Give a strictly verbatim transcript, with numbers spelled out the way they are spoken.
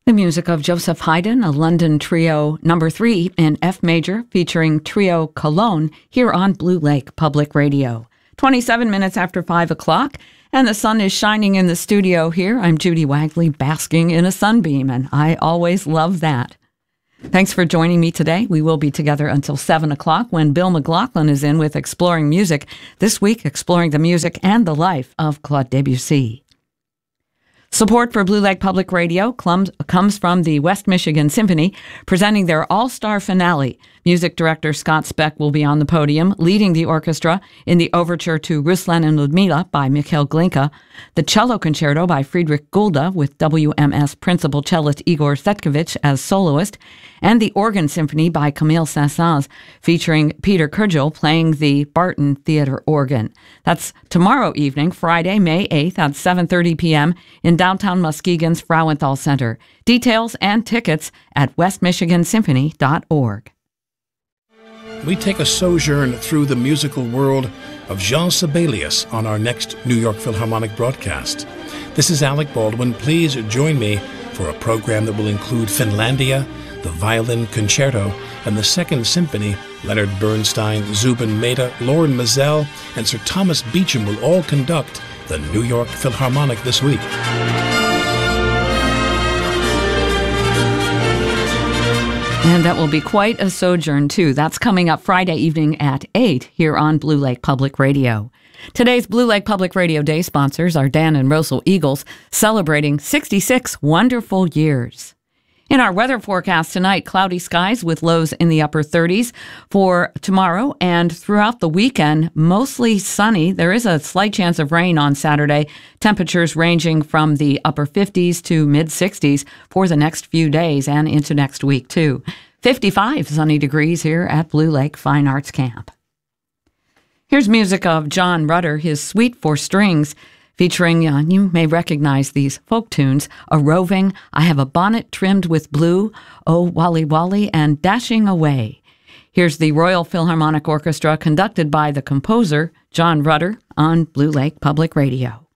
The music of Joseph Haydn, a London trio number three in F major, featuring Trio Cologne, here on Blue Lake Public Radio. twenty-seven minutes after five o'clock, and the sun is shining in the studio here. I'm Judy Wagley, basking in a sunbeam, and I always love that. Thanks for joining me today. We will be together until seven o'clock when Bill McLaughlin is in with Exploring Music, this week exploring the music and the life of Claude Debussy. Support for Blue Lake Public Radio comes from the West Michigan Symphony, presenting their all-star finale. Music director Scott Speck will be on the podium, leading the orchestra in the overture to Ruslan and Ludmila by Mikhail Glinka, the cello concerto by Friedrich Gulda with W M S principal cellist Igor Setkovich as soloist, and the organ symphony by Camille Saint-Saëns, featuring Peter Kurgel playing the Barton Theater organ. That's tomorrow evening, Friday, May eighth at seven thirty p.m. in downtown Muskegon's Frauenthal Center. Details and tickets at west michigan symphony dot org. We take a sojourn through the musical world of Jean Sibelius on our next New York Philharmonic broadcast. This is Alec Baldwin. Please join me for a program that will include Finlandia, the Violin Concerto, and the Second Symphony. Leonard Bernstein, Zubin Mehta, Lauren Mazel, and Sir Thomas Beecham will all conduct the New York Philharmonic this week. And that will be quite a sojourn, too. That's coming up Friday evening at eight here on Blue Lake Public Radio. Today's Blue Lake Public Radio Day sponsors are Dan and Rosal Eagles, celebrating sixty-six wonderful years. In our weather forecast tonight, cloudy skies with lows in the upper thirties. For tomorrow and throughout the weekend, mostly sunny. There is a slight chance of rain on Saturday. Temperatures ranging from the upper fifties to mid-sixties for the next few days and into next week, too. fifty-five sunny degrees here at Blue Lake Fine Arts Camp. Here's music of John Rutter, his Suite for Strings, featuring, uh, you may recognize these folk tunes, A Roving, I Have a Bonnet Trimmed with Blue, Oh Wally Wally, and Dashing Away. Here's the Royal Philharmonic Orchestra conducted by the composer, John Rutter, on Blue Lake Public Radio.